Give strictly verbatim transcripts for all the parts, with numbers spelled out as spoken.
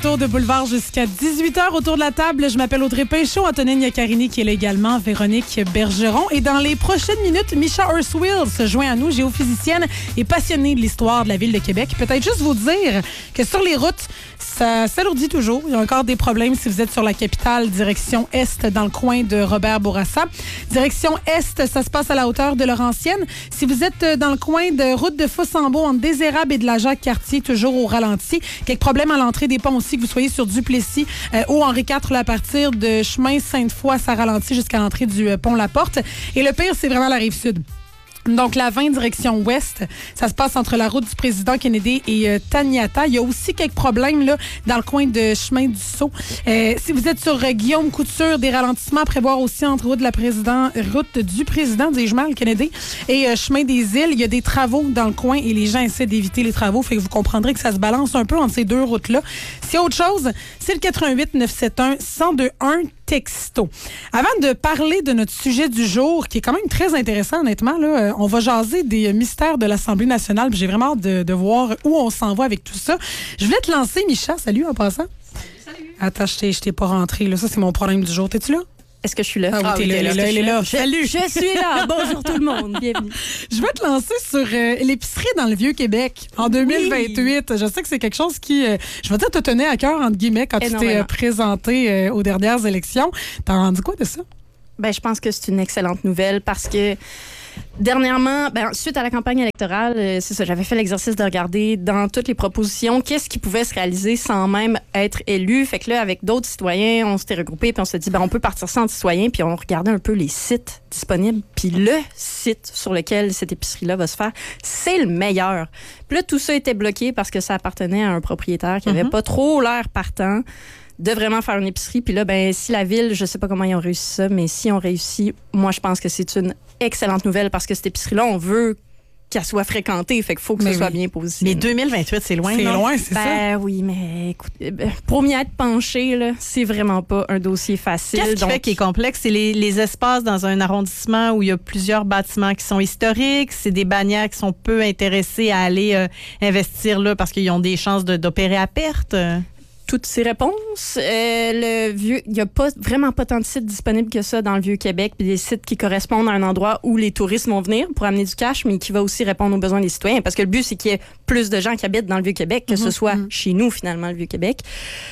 Tour de boulevard jusqu'à dix-huit heures autour de la table. Je m'appelle Audrey Pinchot, Antonine Iaccarini qui est là également, Véronique Bergeron. Et dans les prochaines minutes, Misha Urswill se joint à nous, géophysicienne et passionnée de l'histoire de la ville de Québec. Peut-être juste vous dire que sur les routes, ça s'alourdit toujours. Il y a encore des problèmes si vous êtes sur la capitale, direction Est, dans le coin de Robert-Bourassa. Direction Est, ça se passe à la hauteur de Laurentienne. Si vous êtes dans le coin de route de Fossambeau, entre Désérable et de la Jacques-Cartier, toujours au ralenti. Quelques problèmes à l'entrée des ponts aussi, que vous soyez sur Duplessis euh, ou Henri quatre, là, à partir de chemin Sainte-Foy, ça ralentit jusqu'à l'entrée du euh, pont La Porte. Et le pire, c'est vraiment la Rive-Sud. Donc, la vingt direction ouest, ça se passe entre la route du président Kennedy et euh, Taniata. Il y a aussi quelques problèmes là dans le coin de chemin du Sceau. Euh, si vous êtes sur euh, Guillaume Couture, des ralentissements à prévoir aussi entre route de la président, route du président, dis-je mal, Kennedy, et euh, chemin des îles. Il y a des travaux dans le coin et les gens essaient d'éviter les travaux. Fait que vous comprendrez que ça se balance un peu entre ces deux routes-là. S'il y a autre chose, c'est le quatre un huit neuf sept un un zéro deux un texto. Avant de parler de notre sujet du jour, qui est quand même très intéressant, honnêtement, là, on va jaser des mystères de l'Assemblée nationale. J'ai vraiment hâte de, de voir où on s'en va avec tout ça. Je voulais te lancer, Micha. Salut en passant. Salut, salut. Attends, je t'ai, je t'ai pas rentré. Là. Ça, c'est mon problème du jour. T'es-tu là? Est-ce que je suis là? Ah oui, ah, t'es oui, là, t'es là, là, elle est là. Salut! Je, je suis là. Bonjour tout le monde. Bienvenue. Je vais te lancer sur euh, l'épicerie dans le Vieux-Québec en deux mille vingt-huit. Oui. Je sais que c'est quelque chose qui, euh, je vais dire, te tenait à cœur, entre guillemets, quand tu t'es euh, présenté euh, aux dernières élections. T'as rendu quoi de ça? Ben, je pense que c'est une excellente nouvelle parce que dernièrement, ben, suite à la campagne électorale, euh, c'est ça, j'avais fait l'exercice de regarder dans toutes les propositions qu'est-ce qui pouvait se réaliser sans même être élu. Fait que là, avec d'autres citoyens, on s'était regroupés puis on s'est dit, ben, on peut partir ça en citoyens, puis on regardait un peu les sites disponibles. Puis le site sur lequel cette épicerie-là va se faire, c'est le meilleur. Puis là, tout ça était bloqué parce que ça appartenait à un propriétaire qui avait mm-hmm. pas trop l'air partant de vraiment faire une épicerie. Puis là, ben si la ville, je sais pas comment ils ont réussi ça, mais si on réussit, moi, je pense que c'est une excellente nouvelle parce que cette épicerie-là, on veut qu'elle soit fréquentée. Fait qu'il faut que mais ce oui. soit bien positionné. Mais deux mille vingt-huit, c'est loin, C'est non? loin, c'est ben, ça? Ben oui, mais écoute, pour m'y être penché, là, c'est vraiment pas un dossier facile. Qu'est-ce qui donc... fait qui est complexe? C'est les, les espaces dans un arrondissement où il y a plusieurs bâtiments qui sont historiques. C'est des bannières qui sont peu intéressés à aller euh, investir là parce qu'ils ont des chances de, d'opérer à perte. Toutes ces réponses. Euh, le vieux, il n'y a pas, vraiment pas tant de sites disponibles que ça dans le Vieux-Québec, puis des sites qui correspondent à un endroit où les touristes vont venir pour amener du cash, mais qui va aussi répondre aux besoins des citoyens. Parce que le but, c'est qu'il y ait plus de gens qui habitent dans le Vieux-Québec, que mm-hmm. ce soit mm-hmm. chez nous, finalement, le Vieux-Québec.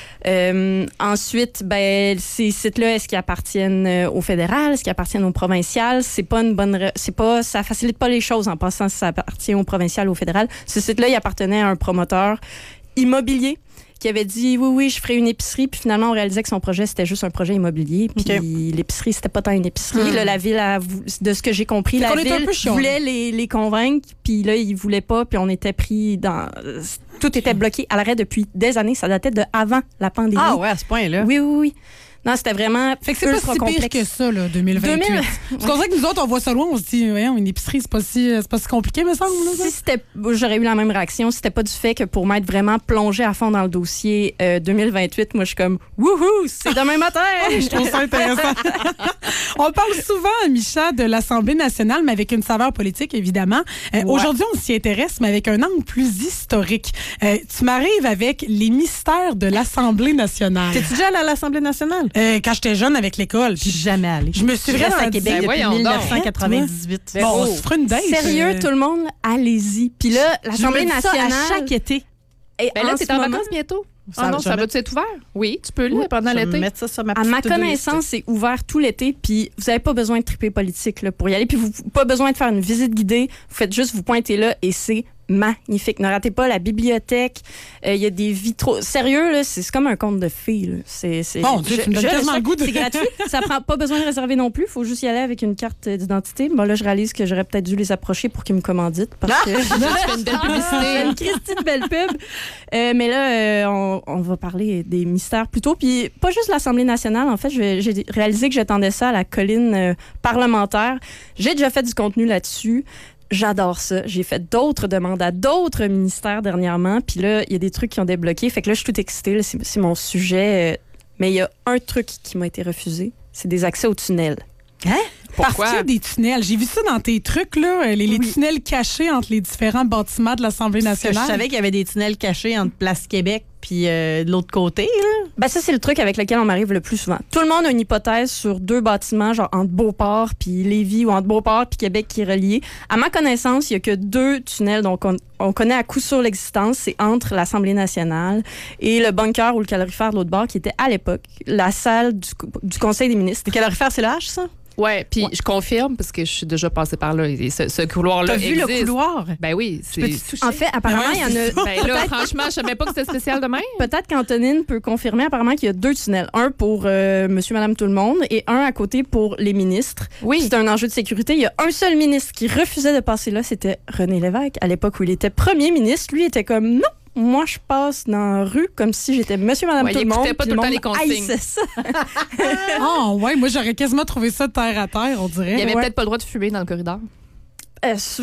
Euh, ensuite, ben, ces sites-là, est-ce qu'ils appartiennent au fédéral, est-ce qu'ils appartiennent au provincial? C'est pas une bonne, c'est pas, ça facilite pas les choses en passant si ça appartient au provincial ou au fédéral. Ce site-là, il appartenait à un promoteur immobilier qui avait dit oui, oui, je ferai une épicerie. Puis finalement, on réalisait que son projet, c'était juste un projet immobilier. Puis okay. l'épicerie, c'était pas tant une épicerie. Mmh. Là, la ville, a, de ce que j'ai compris, la ville voulait les, les convaincre. Puis là, ils voulaient pas. Puis on était pris dans... Tout était bloqué à l'arrêt depuis des années. Ça datait de avant la pandémie. Ah ouais, à ce point-là. Oui, oui, oui. Non, c'était vraiment. Fait que c'est pas si complexe. Pire que ça, là, deux mille vingt-huit. deux mille... Parce qu'on dirait que nous autres, on voit ça loin, on se dit, voyons, une épicerie, c'est pas si, c'est pas si compliqué, me semble. Là, si c'était, j'aurais eu la même réaction. Si c'était pas du fait que pour m'être vraiment plongée à fond dans le dossier euh, deux mille vingt-huit, moi, je suis comme, wouhou, c'est demain matin! Je trouve ça intéressant. On parle souvent, Micha, de l'Assemblée nationale, mais avec une saveur politique, évidemment. Euh, ouais. Aujourd'hui, on s'y intéresse, mais avec un angle plus historique. Euh, tu m'arrives avec les mystères de l'Assemblée nationale. T'es-tu déjà allée à l'Assemblée nationale? Euh, quand j'étais jeune avec l'école. Je suis jamais allée. Je me suis vraiment à Québec ben depuis dix-neuf cent quatre-vingt-dix-huit. Bon, oh. on se fera une date. Sérieux, euh... tout le monde, allez-y. Puis là, l'Assemblée nationale... à chaque été. Et ben là, t'es en moment... vacances bientôt. Ça, ah non, ça va-tu être ouvert? Oui, tu peux le oui, pendant l'été. Mettre ça sur ma à ma connaissance, c'est ouvert tout l'été, puis vous n'avez pas besoin de triper politique là, pour y aller, puis vous n'avez pas besoin de faire une visite guidée. Vous faites juste vous pointer là et c'est magnifique. Ne ratez pas la bibliothèque. Il euh, y a des vitraux. Sérieux, là, c'est, c'est comme un conte de fées. Là. C'est, c'est, bon, Dieu, tu me donnes tellement le goût de... C'est gratuit. Ça prend pas besoin de réserver non plus. Il faut juste y aller avec une carte d'identité. Bon, là, je réalise que j'aurais peut-être dû les approcher pour qu'ils me commanditent. Parce que... tu fais une belle publicité. Une Christine belle pub. Euh, mais là, euh, on, on va parler des mystères plutôt. Puis pas juste l'Assemblée nationale. En fait, je, j'ai réalisé que j'attendais ça à la colline euh, parlementaire. J'ai déjà fait du contenu là-dessus. J'adore ça. J'ai fait d'autres demandes à d'autres ministères dernièrement. Puis là, il y a des trucs qui ont débloqué. Fait que là, je suis toute excitée. Là, c'est, c'est mon sujet. Mais il y a un truc qui m'a été refusé. C'est des accès au tunnel. Hein? Pourquoi? Parce qu'il y a des tunnels. J'ai vu ça dans tes trucs, là, les, les Oui. tunnels cachés entre les différents bâtiments de l'Assemblée Parce que nationale. je savais qu'il y avait des tunnels cachés entre Place Québec puis euh, de l'autre côté. Là. Ben ça, c'est le truc avec lequel on m'arrive le plus souvent. Tout le monde a une hypothèse sur deux bâtiments, genre entre Beauport puis Lévis ou entre Beauport puis Québec qui est relié. À ma connaissance, il y a que deux tunnels dont on, on connaît à coup sûr l'existence. C'est entre l'Assemblée nationale et le bunker ou le calorifère de l'autre bord, qui était à l'époque la salle du, du Conseil des ministres. Le calorifère, c'est le H, ça? Ouais, puis Ouais. je confirme parce que je suis déjà passée par là. Et ce, ce couloir-là T'as vu existe. le couloir? Ben oui. C'est... Peux-tu toucher? En fait, apparemment, Ouais, il y en c'est a... Ben là, franchement, je savais pas que c'était spécial de même. Peut-être qu'Antonine peut confirmer apparemment qu'il y a deux tunnels. Un pour euh, monsieur, madame, tout le monde et un à côté pour les ministres. Oui. C'est un enjeu de sécurité. Il y a un seul ministre qui refusait de passer là, c'était René Lévesque. À l'époque où il était premier ministre, lui était comme non. Moi, je passe dans la rue comme si j'étais monsieur, madame, Ouais, tout il le monde. écoutait pas puis tout le temps monde les consignes. haïssait ça. Ah, ouais, moi, j'aurais quasiment trouvé ça terre à terre, on dirait. Il y avait Ouais. peut-être pas le droit de fumer dans le corridor. Euh, c'est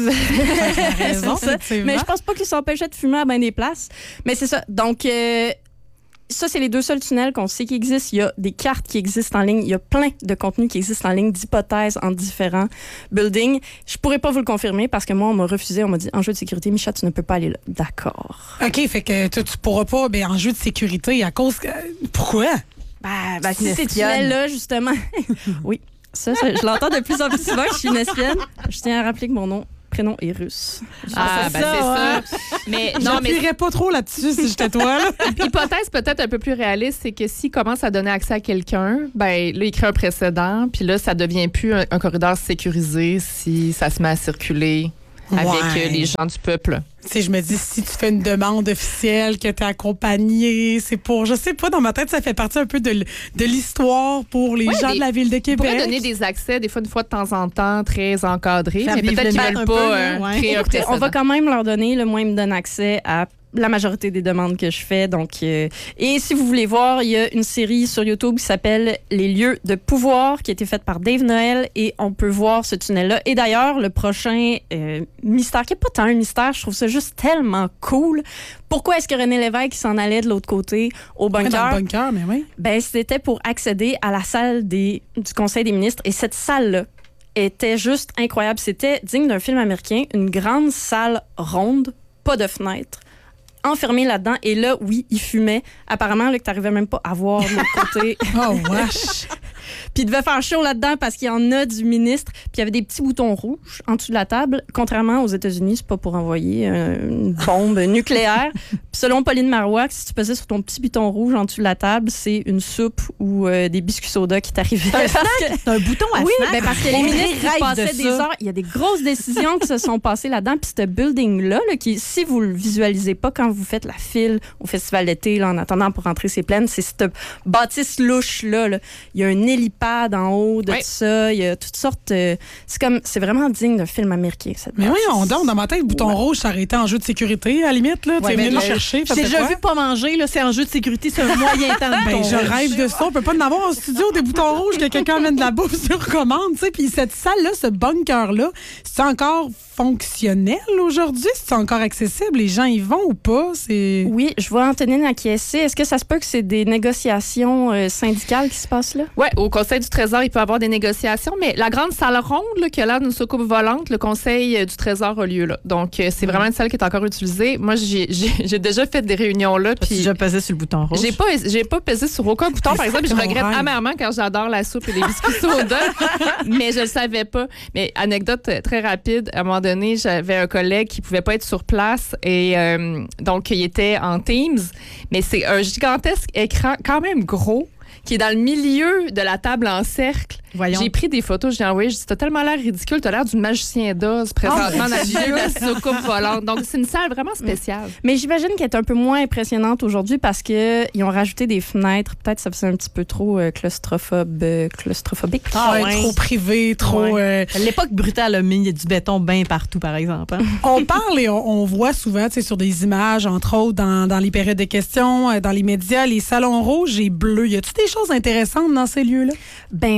raison, ça. effectivement. Mais je pense pas qu'ils s'empêchaient de fumer à bien des places. Mais c'est ça. Donc, euh, ça, c'est les deux seuls tunnels qu'on sait qui existent. Il y a des cartes qui existent en ligne. Il y a plein de contenus qui existent en ligne, d'hypothèses en différents buildings. Je pourrais pas vous le confirmer parce que moi, on m'a refusé. On m'a dit, en jeu de sécurité, Micha, tu ne peux pas aller là. D'accord. OK, fait que tu, tu pourras pas, ben, en jeu de sécurité, à cause que... Pourquoi? Ben, ben, C'est une si ces espionne. tunnels-là, justement. Oui. Ça, ça, je l'entends de plus en plus souvent que je suis une espionne. Je tiens à rappeler que mon nom, prénom est russe. Ah, c'est ben ça, c'est ouais. ça. Mais non, mais J'appuierais pas trop là-dessus si j'étais toi, là. hypothèse peut-être un peu plus réaliste, c'est que s'il commence à donner accès à quelqu'un, ben là, il crée un précédent, puis là, ça devient plus un, un corridor sécurisé si ça se met à circuler avec Ouais. euh, les gens du peuple. Tu sais, je me dis, si tu fais une demande officielle, que tu es accompagné, c'est pour, je sais pas, dans ma tête, ça fait partie un peu de, l- de l'histoire pour les Ouais, gens des- de la ville de On Québec. pourrait donner des accès, des fois, une fois de temps en temps, très encadrés, Faire mais vivre peut-être le qu'ils maître veulent un pas peu, euh, là, ouais. créer un Écoutez, précédent. on va quand même leur donner, le moi, ils me donne accès à la majorité des demandes que je fais. Donc, euh, et si vous voulez voir, il y a une série sur YouTube qui s'appelle Les lieux de pouvoir, qui a été faite par Dave Noël, et on peut voir ce tunnel-là. Et d'ailleurs, le prochain euh, mystère, qui n'est pas tant un mystère, je trouve ça juste tellement cool. Pourquoi est-ce que René Lévesque s'en allait de l'autre côté au Ouais, bunker? dans le bunker, mais oui. Ben, c'était pour accéder à la salle des, du Conseil des ministres. Et cette salle-là était juste incroyable. C'était digne d'un film américain, une grande salle ronde, pas de fenêtre, enfermé là-dedans. Et là, oui, il fumait. Apparemment, là, que t'arrivais même pas à voir de l'autre côté. Oh, wesh. Puis il devait faire chaud là-dedans parce qu'il y en a du ministre. Puis il y avait des petits boutons rouges en dessous de la table. Contrairement aux États-Unis, c'est pas pour envoyer euh, une bombe nucléaire. Puis selon Pauline Marois, si tu pesais sur ton petit bouton rouge en dessous de la table, c'est une soupe ou euh, des biscuits soda qui t'arrivaient. Parce que- C'est un bouton à oui, snack. ben parce que les On ministres ils rêve de passaient ça. des heures. Il y a des grosses décisions qui se sont passées là-dedans. Puis ce building-là, là, qui, si vous le visualisez pas quand vous faites la file au festival d'été, là, en attendant pour rentrer ses plaines, c'est cette bâtisse louche-là. Là. Il y a un hélipad en haut de Ouais. tout ça. Il y a toutes sortes. euh, c'est comme, c'est vraiment digne d'un film américain, cette Mais oui, bâtisse. on donne dans ma tête, le bouton Ouais. rouge, ça aurait été en jeu de sécurité, à la limite, là. Tu Ouais, es mais venu le là, chercher. J'ai ça fait déjà quoi? vu pas manger, là, c'est un jeu de sécurité, c'est un moyen temps de Ben, ton je rouge. rêve de ça. On peut pas en avoir en studio des boutons rouges que quelqu'un amène de la bouffe sur commande, tu sais. Puis cette salle-là, ce bunker-là, c'est encore fonctionnel aujourd'hui? C'est encore accessible? Les gens y vont ou pas? C'est... Oui, je vois Antonine acquiescer. Est-ce que ça se peut que c'est des négociations euh, syndicales qui se passent là? Oui, au Conseil du Trésor, il peut y avoir des négociations, mais la grande salle ronde là, qui a l'air d'une soucoupe volante, le Conseil euh, du Trésor a lieu là. Donc, euh, c'est vraiment une salle qui est encore utilisée. Moi, j'ai, j'ai, j'ai déjà fait des réunions là. Puis Puis je pesais sur le bouton rouge. j'ai pas, j'ai pas pesé sur aucun bouton, par exemple. Je Mon regrette rêve. amèrement quand j'adore la soupe et les biscuits soda, mais je le savais pas. Mais anecdote euh, très rapide, à un moment donné, j'avais un collègue qui pouvait pas être sur place et euh, donc il était en Teams, mais c'est un gigantesque écran quand même gros qui est dans le milieu de la table en cercle. Voyons. J'ai pris des photos, j'ai envoyé, j'ai dit, t'as tellement l'air ridicule, t'as l'air du magicien d'Oz présentement Oh, dans le milieu de la soucoupe volante. Donc, c'est une salle vraiment spéciale. Mais j'imagine qu'elle est un peu moins impressionnante aujourd'hui parce qu'ils ont rajouté des fenêtres. Peut-être que ça faisait un petit peu trop euh, claustrophobe, euh, claustrophobique. Ah, Ouais, ouais. trop privé, trop... Ouais. euh, L'époque brutale a mis il y a du béton bien partout, par exemple. hein. On parle et on, on voit souvent, tu sais, sur des images, entre autres, dans, dans les périodes de questions, euh, dans les médias, les salons rouges et bleus. Y a-tu des choses intéressantes dans ces lieux-là? Ben oui. Puis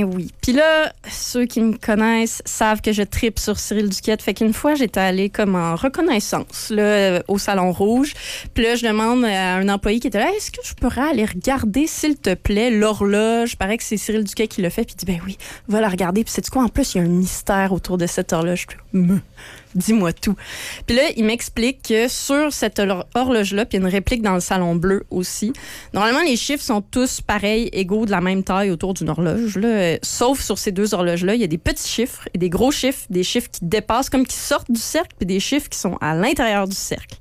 Puis là, ceux qui me connaissent savent que je tripe sur Cyril Duquette. Fait qu'une fois, j'étais allée comme en reconnaissance là, au Salon Rouge. Puis là, je demande à un employé qui était là, est-ce que je pourrais aller regarder, s'il te plaît, l'horloge? Il paraît que c'est Cyril Duquette qui l'a fait. Puis il dit, ben oui, va la regarder. Puis sais-tu quoi? En plus, il y a un mystère autour de cette horloge. Me. Dis-moi tout. Puis là, il m'explique que sur cette horloge-là, puis il y a une réplique dans le Salon Bleu aussi. Normalement, les chiffres sont tous pareils, égaux, de la même taille autour d'une horloge. Là. Euh, sauf sur ces deux horloges-là, il y a des petits chiffres et des gros chiffres, des chiffres qui dépassent, comme qui sortent du cercle, puis des chiffres qui sont à l'intérieur du cercle.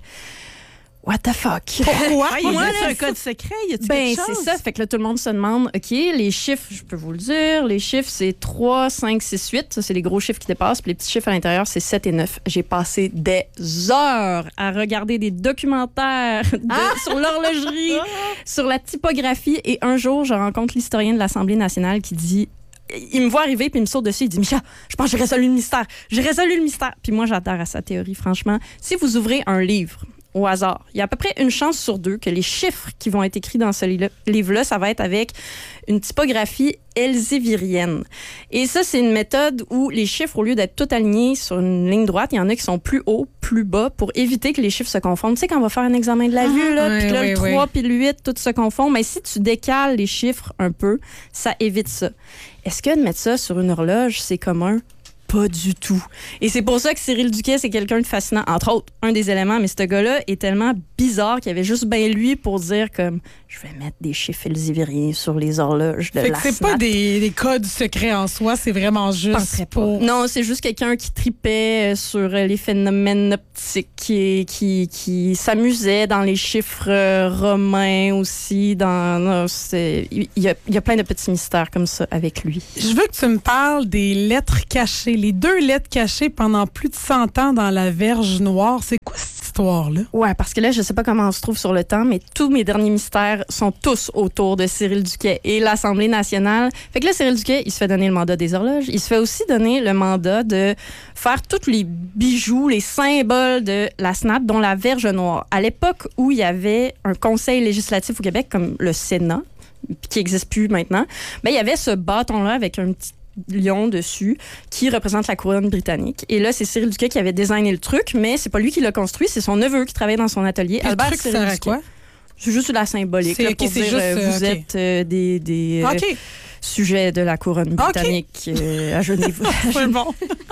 What the fuck? Pourquoi? Il y Moi, a là, un code secret? Y a-t-il ben, quelque chose? c'est ça. Fait que là, tout le monde se demande, OK, les chiffres, je peux vous le dire, les chiffres, c'est trois, cinq, six, huit. Ça, c'est les gros chiffres qui dépassent. Puis les petits chiffres à l'intérieur, c'est sept et neuf. J'ai passé des heures à regarder des documentaires de, ah! sur l'horlogerie, sur la typographie. Et un jour, je rencontre l'historien de l'Assemblée nationale qui dit... Il me voit arriver puis il me saute dessus. Il dit, Micha, je pense que j'ai résolu le mystère. J'ai résolu le mystère. Puis moi, j'adhère à sa théorie, franchement. Si vous ouvrez un livre au hasard, il y a à peu près une chance sur deux que les chiffres qui vont être écrits dans ce livre-là, ça va être avec une typographie elzévirienne. Et ça, c'est une méthode où les chiffres, au lieu d'être tout alignés sur une ligne droite, il y en a qui sont plus hauts, plus bas, pour éviter que les chiffres se confondent. Tu sais, quand on va faire un examen de la vue, là, oui, puis là, oui, le trois oui. puis le huit, tout se confond, mais si tu décales les chiffres un peu, ça évite ça. Est-ce que de mettre ça sur une horloge, c'est commun? Pas du tout. Et c'est pour ça que Cyril Duquette, c'est quelqu'un de fascinant. Entre autres, un des éléments, mais ce gars-là est tellement bizarre qu'il y avait juste bien lui pour dire comme je vais mettre des chiffres elzéviriens sur les horloges de fait la que c'est SNAP. pas des, des codes secrets en soi, c'est vraiment juste pour... Non, c'est juste quelqu'un qui tripait sur les phénomènes optiques et qui, qui s'amusait dans les chiffres romains aussi. Dans, non, c'est, il, y a, il y a plein de petits mystères comme ça avec lui. Je veux que tu me parles des lettres cachées. Les deux lettres cachées pendant plus de cent ans dans la Verge Noire. C'est quoi cette histoire-là? Ouais, parce que là, je sais pas comment on se trouve sur le temps, mais tous mes derniers mystères sont tous autour de Cyril Duquette et l'Assemblée nationale. Fait que là, Cyril Duquette, il se fait donner le mandat des horloges. Il se fait aussi donner le mandat de faire tous les bijoux, les symboles de la SNAP, dont la Verge Noire. À l'époque où il y avait un conseil législatif au Québec, comme le Sénat, qui n'existe plus maintenant, ben, il y avait ce bâton-là avec un petit lion dessus qui représente la couronne britannique. Et là, c'est Cyril Duquette qui avait designé le truc, mais c'est pas lui qui l'a construit, c'est son neveu qui travaillait dans son atelier. Puis Albert le truc Cyril sert à Duquette. quoi? C'est juste de la symbolique. C'est, là, okay, pour c'est dire, juste, euh, vous okay. êtes euh, des, des euh, OK. sujets de la couronne britannique okay. euh, à Genève. C'est bon.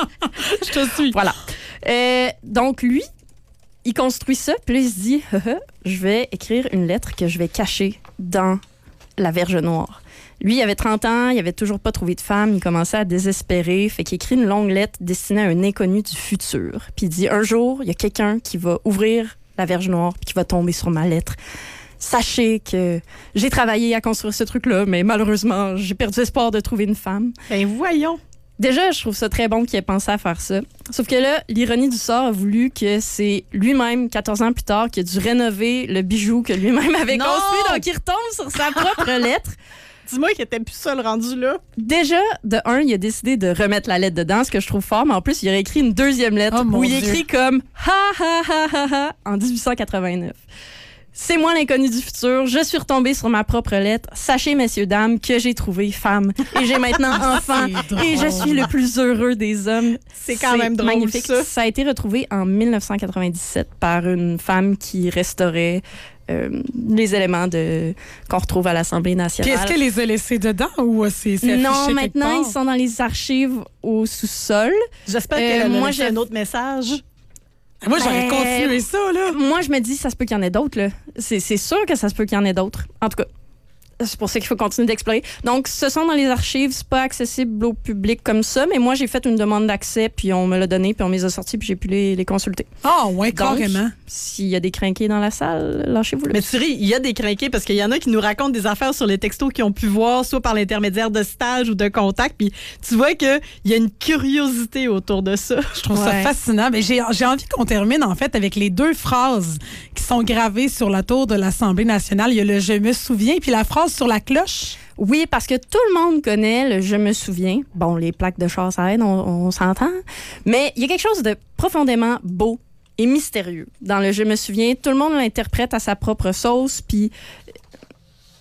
Je te suis. Voilà. Euh, donc, lui, il construit ça, puis là, il se dit, je vais écrire une lettre que je vais cacher dans la Verge Noire. Lui, il avait trente ans, il avait toujours pas trouvé de femme, il commençait à désespérer, fait qu'il écrit une longue lettre destinée à un inconnu du futur. Puis il dit, un jour, il y a quelqu'un qui va ouvrir la Verge Noire puis qui va tomber sur ma lettre. Sachez que j'ai travaillé à construire ce truc-là, mais malheureusement, j'ai perdu espoir de trouver une femme. Ben voyons. Déjà, je trouve ça très bon qu'il ait pensé à faire ça. Sauf que là, l'ironie du sort a voulu que c'est lui-même, quatorze ans plus tard, qui a dû rénover le bijou que lui-même avait non! construit, donc il retombe sur sa propre lettre. Dis-moi qu'il était plus seul rendu là. Déjà, de un, il a décidé de remettre la lettre dedans, ce que je trouve fort, mais en plus, il a écrit une deuxième lettre oh, où il Dieu. écrit comme « Ha, ha, ha, ha, ha » en dix-huit cent quatre-vingt-neuf. C'est moi l'inconnu du futur, je suis retombée sur ma propre lettre. Sachez, messieurs, dames, que j'ai trouvé femme et j'ai maintenant enfant et je suis le plus heureux des hommes. C'est quand même drôle, magnifique. ça. Ça a été retrouvé en dix-neuf cent quatre-vingt-dix-sept par une femme qui restaurait euh, les éléments de, qu'on retrouve à l'Assemblée nationale. Puis est-ce qu'elle les a laissés dedans ou c'est, c'est non, affiché maintenant, quelque part? ils sont dans les archives au sous-sol. J'espère Euh, qu'elle a moi, laissé j'ai- un autre message. Moi, j'aurais Ben, continué ça, là. Moi, je me dis, ça se peut qu'il y en ait d'autres. Là. C'est, c'est sûr que ça se peut qu'il y en ait d'autres. En tout cas, c'est pour ça qu'il faut continuer d'explorer. Donc, ce sont dans les archives. C'est pas accessible au public comme ça, mais moi, j'ai fait une demande d'accès, puis on me l'a donné, puis on me les a sortis, puis j'ai pu les, les consulter. Ah, ouais, Donc, carrément. s'il y a des crinqués dans la salle, lâchez-vous. Mais Thierry, il y a des crinqués parce qu'il y en a qui nous racontent des affaires sur les textos qu'ils ont pu voir, soit par l'intermédiaire de stages ou de contacts. Puis tu vois qu'il y a une curiosité autour de ça. Je trouve ça Ouais. fascinant. Mais j'ai, j'ai envie qu'on termine, en fait, avec les deux phrases qui sont gravées sur la tour de l'Assemblée nationale. Il y a le « Je me souviens » puis la phrase sur la cloche. Oui, parce que tout le monde connaît le « je me souviens ». Bon, les plaques de char, ça aide, on, on s'entend. Mais il y a quelque chose de profondément beau et mystérieux dans le « je me souviens ». Tout le monde l'interprète à sa propre sauce, puis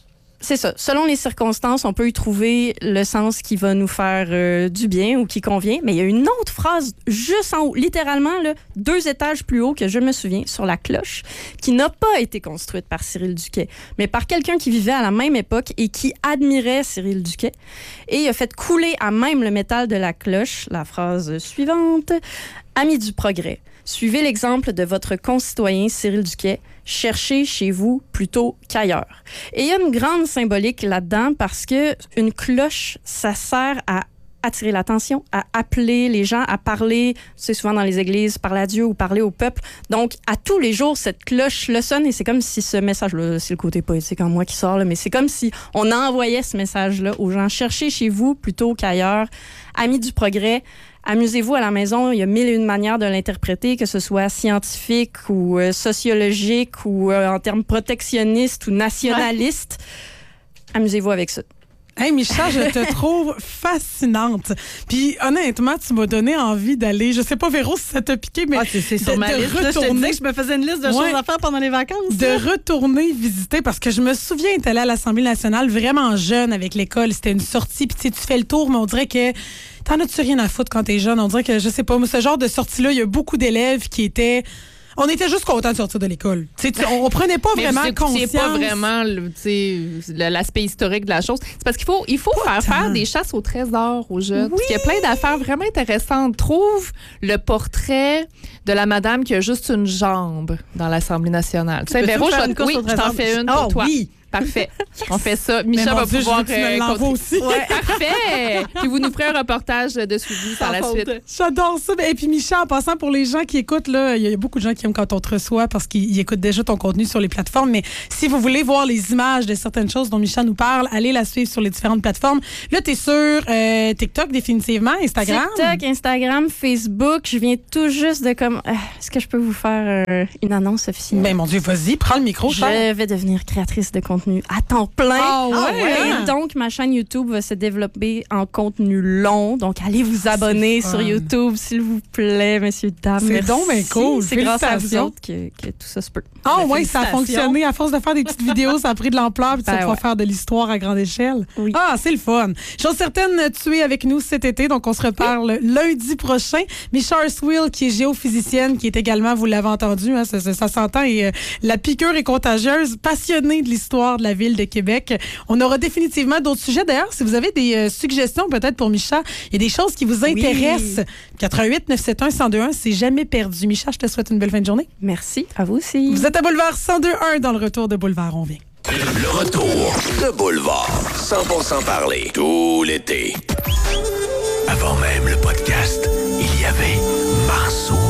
C'est ça. Selon les circonstances, on peut y trouver le sens qui va nous faire euh, du bien ou qui convient. Mais il y a une autre phrase juste en haut, littéralement là, deux étages plus haut que je me souviens, sur la cloche, qui n'a pas été construite par Cyril Duquet, mais par quelqu'un qui vivait à la même époque et qui admirait Cyril Duquet. Et il a fait couler à même le métal de la cloche la phrase suivante. « Amis du progrès, suivez l'exemple de votre concitoyen Cyril Duquet. Cherchez chez vous plutôt qu'ailleurs. » Et il y a une grande symbolique là-dedans parce que une cloche, ça sert à attirer l'attention, à appeler les gens, à parler, c'est souvent dans les églises, parler à Dieu ou parler au peuple. Donc, à tous les jours, cette cloche le sonne et c'est comme si ce message-là, c'est le côté poétique en moi qui sort, là, mais c'est comme si on envoyait ce message-là aux gens. Cherchez chez vous plutôt qu'ailleurs. Amis du progrès, amusez-vous à la maison. Il y a mille et une manières de l'interpréter, que ce soit scientifique ou euh, sociologique ou euh, en termes protectionnistes ou nationalistes. Ouais. Amusez-vous avec ça. Hey, Micha, je te trouve fascinante. Puis, honnêtement, tu m'as donné envie d'aller, je sais pas, Véro, si ça t'a piqué, mais ah, c'est, c'est sur de, ma de liste. retourner. Là, je te disais que je me faisais une liste de ouais, choses à faire pendant les vacances. De là. Retourner visiter, parce que je me souviens, tu allée à l'Assemblée nationale vraiment jeune avec l'école. C'était une sortie, puis tu sais, tu fais le tour, mais on dirait que t'en as-tu rien à foutre quand t'es jeune? On dirait que, je sais pas, mais ce genre de sortie-là, il y a beaucoup d'élèves qui étaient... On était juste contents de sortir de l'école. T'sais, t'sais, on, on prenait pas vraiment mais conscience. C'est pas vraiment le, l'aspect historique de la chose. C'est parce qu'il faut, il faut faire tant. faire des chasses au trésor aux jeunes. Oui. Parce qu'il y a plein d'affaires vraiment intéressantes. Trouve le portrait de la madame qui a juste une jambe dans l'Assemblée nationale. Tu sais, Véro, je, oui, je t'en fais une pour oh, toi. Oui. Parfait. On fait ça. Micha va Dieu, pouvoir... Je veux que tu me l'envoies aussi. Ouais, parfait. Puis vous nous ferez un reportage de suivi par la suite. J'adore ça. Et puis Micha, en passant, pour les gens qui écoutent, là, il y a beaucoup de gens qui aiment quand on te reçoit parce qu'ils écoutent déjà ton contenu sur les plateformes. Mais si vous voulez voir les images de certaines choses dont Micha nous parle, allez la suivre sur les différentes plateformes. Là, tu es sur euh, TikTok définitivement, Instagram. TikTok, Instagram, Facebook. Je viens tout juste de comme... Euh, est-ce que je peux vous faire euh, une annonce officielle? Ben mon Dieu, vas-y, prends le micro. Je Charles. vais devenir créatrice de contenu à temps plein. Ah ouais, Et hein? donc, ma chaîne YouTube va se développer en contenu long. Donc, allez vous abonner sur YouTube, s'il vous plaît, messieurs, dames. C'est Merci. donc bien cool. C'est grâce à vous Félicitations. autres que, que tout ça se peut. Ah Ben, oui, ça a fonctionné. À force de faire des petites vidéos, ça a pris de l'ampleur puis Ben ça va ouais. faire de l'histoire à grande échelle. Oui. Ah, c'est le fun. Chose certaine, tu es avec nous cet été, donc on se reparle lundi prochain. Micha Urswill, qui est géophysicienne, qui est également, vous l'avez entendu, hein, ça, ça, ça s'entend, et euh, la piqûre est contagieuse, passionnée de l'histoire de la ville de Québec. On aura définitivement d'autres sujets. D'ailleurs, si vous avez des euh, suggestions peut-être pour Micha, il y a des choses qui vous intéressent. Oui. quatre-vingt-huit neuf sept un un zéro deux un, c'est jamais perdu. Micha, je te souhaite une belle fin de journée. Merci. À vous aussi. Vous êtes à Boulevard cent deux un dans le retour de Boulevard. On vient. Le retour de Boulevard. cent pour cent parler. Tout l'été. Avant même le podcast, il y avait Marceau.